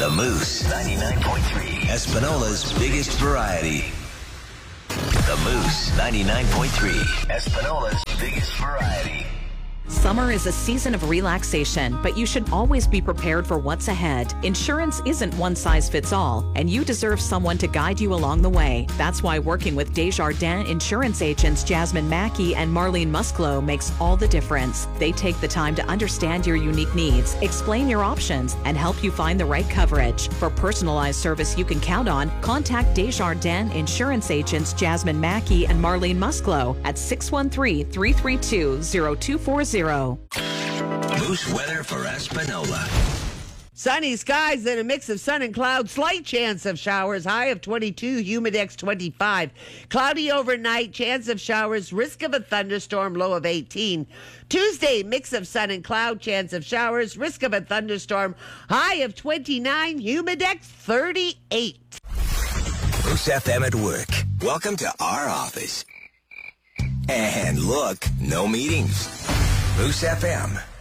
The Moose 99.3. Espinola's biggest variety. The Moose 99.3. Espinola's biggest variety. Summer is a season of relaxation, but you should always be prepared for what's ahead. Insurance isn't one size fits all, and you deserve someone to guide you along the way. That's why working with Desjardins insurance agents Jasmine Mackey and Marlene Musclo makes all the difference. They take the time to understand your unique needs, explain your options, and help you find the right coverage. For personalized service you can count on, contact Desjardins insurance agents Jasmine Mackey and Marlene Musclo at 613-332-0240. Moose weather for Espinola. Sunny skies and a mix of sun and clouds. Slight chance of showers. High of 22. Humidex 25. Cloudy overnight. Chance of showers. Risk of a thunderstorm. Low of 18. Tuesday, mix of sun and cloud. Chance of showers. Risk of a thunderstorm. High of 29. Humidex 38. Moose FM at work. Welcome to our office. And look, no meetings. Moose FM